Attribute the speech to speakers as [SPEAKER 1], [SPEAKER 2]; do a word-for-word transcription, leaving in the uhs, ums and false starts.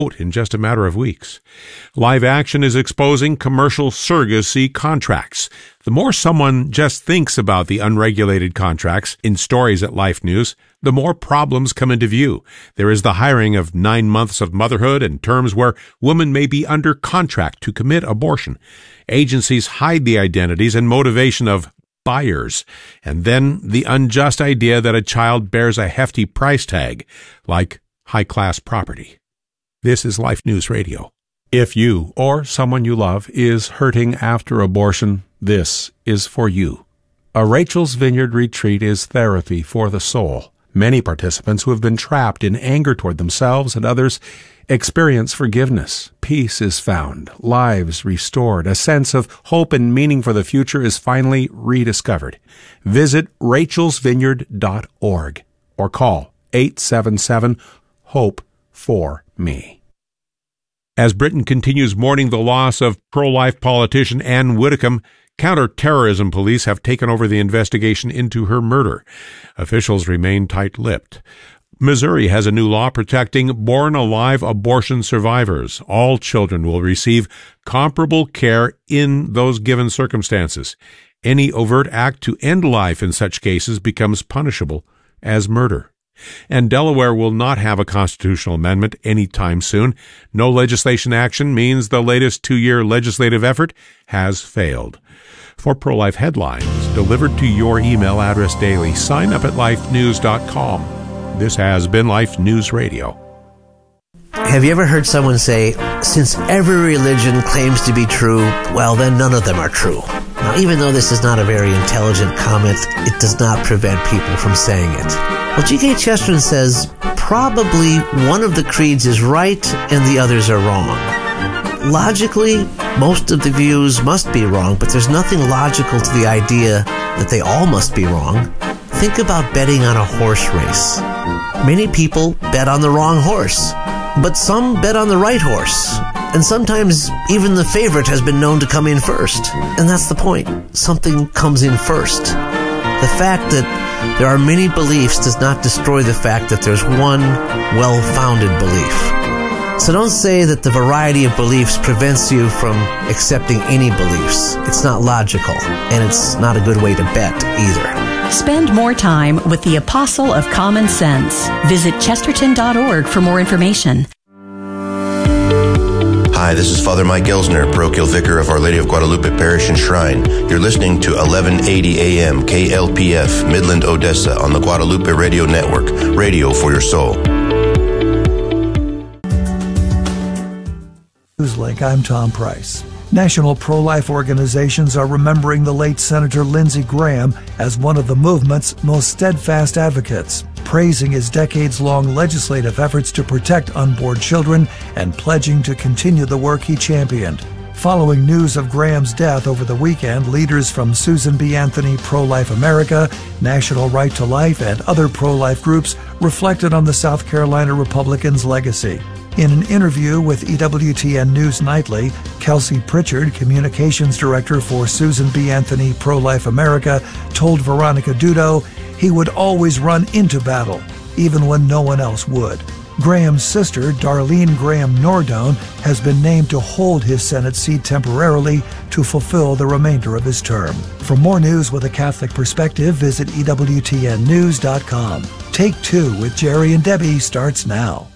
[SPEAKER 1] in just a matter of weeks. Live Action is exposing commercial surrogacy contracts. The more someone just thinks about the unregulated contracts in stories at Life News, the more problems come into view. There is the hiring of nine months of motherhood and terms where women may be under contract to commit abortion. Agencies hide the identities and motivation of buyers, and then the unjust idea that a child bears a hefty price tag, like high-class property. This is Life News Radio. If you or someone you love is hurting after abortion, this is for you. A Rachel's Vineyard retreat is therapy for the soul. Many participants who have been trapped in anger toward themselves and others experience forgiveness. Peace is found, lives restored, a sense of hope and meaning for the future is finally rediscovered. Visit rachels vineyard dot org or call eight seven seven, HOPE for me. As Britain continues mourning the loss of pro-life politician Anne Widdecombe, counter-terrorism police have taken over the investigation into her murder. Officials remain tight-lipped. Missouri has a new law protecting born-alive abortion survivors. All children will receive comparable care in those given circumstances. Any overt act to end life in such cases becomes punishable as murder. And Delaware will not have a constitutional amendment anytime soon. No legislation action means the latest two-year legislative effort has failed. For pro-life headlines delivered to your email address daily, sign up at life news dot com. This has been Life News Radio.
[SPEAKER 2] Have you ever heard someone say, since every religion claims to be true, well, then none of them are true? Now, even though this is not a very intelligent comment, it does not prevent people from saying it. Well, G K Chesterton says, probably one of the creeds is right and the others are wrong. Logically, most of the views must be wrong, but there's nothing logical to the idea that they all must be wrong. Think about betting on a horse race. Many people bet on the wrong horse, but some bet on the right horse. And sometimes even the favorite has been known to come in first. And that's the point. Something comes in first. The fact that there are many beliefs does not destroy the fact that there's one well-founded belief. So don't say that the variety of beliefs prevents you from accepting any beliefs. It's not logical, and it's not a good way to bet either.
[SPEAKER 3] Spend more time with the Apostle of Common Sense. Visit chesterton dot org for more information.
[SPEAKER 4] Hi, this is Father Mike Elsner, parochial vicar of Our Lady of Guadalupe Parish and Shrine. You're listening to eleven eighty A M K L P F, Midland, Odessa, on the Guadalupe Radio Network. Radio for your soul.
[SPEAKER 5] Newslink, I'm Tom Price. National pro-life organizations are remembering the late Senator Lindsey Graham as one of the movement's most steadfast advocates, praising his decades-long legislative efforts to protect unborn children and pledging to continue the work he championed. Following news of Graham's death over the weekend, leaders from Susan B. Anthony Pro-Life America, National Right to Life, and other pro-life groups reflected on the South Carolina Republicans' legacy. In an interview with E W T N News Nightly, Kelsey Pritchard, Communications Director for Susan B. Anthony Pro-Life America, told Veronica Dudo he would always run into battle, even when no one else would. Graham's sister, Darlene Graham Nordone, has been named to hold his Senate seat temporarily to fulfill the remainder of his term. For more news with a Catholic perspective, visit E W T N news dot com. Take Two with Jerry and Debbie starts now.